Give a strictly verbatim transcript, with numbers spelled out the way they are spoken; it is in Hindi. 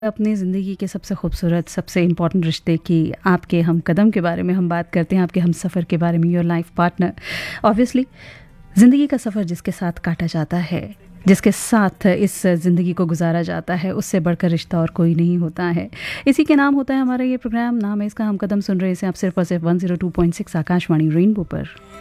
अपनी ज़िंदगी के सबसे खूबसूरत, सबसे इम्पॉर्टेंट रिश्ते की, आपके हम कदम के बारे में हम बात करते हैं, आपके हम सफ़र के बारे में, योर लाइफ पार्टनर। ऑब्वियसली ज़िंदगी का सफ़र जिसके साथ काटा जाता है, जिसके साथ इस ज़िंदगी को गुजारा जाता है, उससे बढ़कर रिश्ता और कोई नहीं होता है। इसी के नाम होता है हमारा ये प्रोग्राम, नाम है इसका हम कदम। सुन रहे हैं इसे आप सिर्फ और सिर्फ one zero two point six Akashvani rainbow पर।